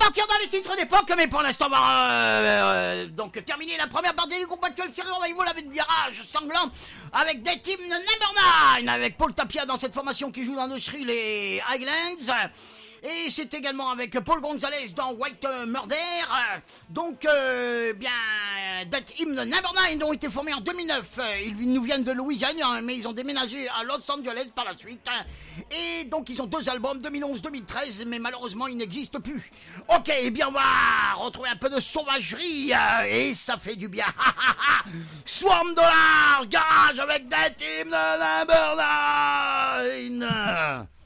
partir dans les titres d'époque, mais pour l'instant, on va donc terminer la première partie du groupe actuel série Revival avec du garage sanglant, avec des teams number 9, avec Paul Tapia dans cette formation qui joue dans le Shrill et Highlands. Et c'est également avec Paul Gonzalez dans White Murder. Donc, bien, That Hymn Number 9 ont été formés en 2009. Ils nous viennent de Louisiane, mais ils ont déménagé à Los Angeles par la suite. Et donc, ils ont 2 albums, 2011-2013, mais malheureusement, ils n'existent plus. Ok, eh bien, on va retrouver un peu de sauvagerie, et ça fait du bien. Swarm Dollar, garage avec That Hymn Number 9.